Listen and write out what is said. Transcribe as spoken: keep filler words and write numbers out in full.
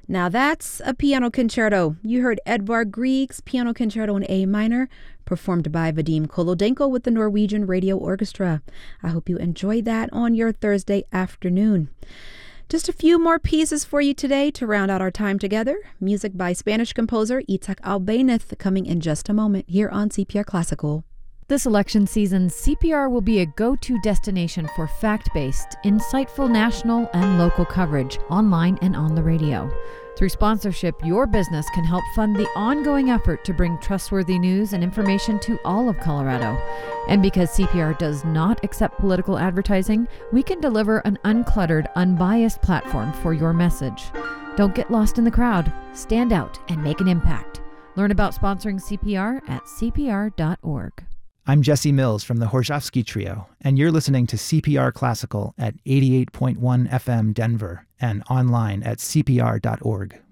Now that's a piano concerto. You heard Edvard Grieg's Piano Concerto in A minor, performed by Vadim Kolodenko with the Norwegian Radio Orchestra. I hope you enjoyed that on your Thursday afternoon. Just a few more pieces for you today to round out our time together. Music by Spanish composer Itzhak Albéniz coming in just a moment here on C P R Classical. This election season, C P R will be a go-to destination for fact-based, insightful national and local coverage, online and on the radio. Through sponsorship, your business can help fund the ongoing effort to bring trustworthy news and information to all of Colorado. And because C P R does not accept political advertising, we can deliver an uncluttered, unbiased platform for your message. Don't get lost in the crowd. Stand out and make an impact. Learn about sponsoring C P R at c p r dot org. I'm Jesse Mills from the Horzhowski Trio, and you're listening to C P R Classical at eighty-eight point one F M Denver and online at c p r dot org.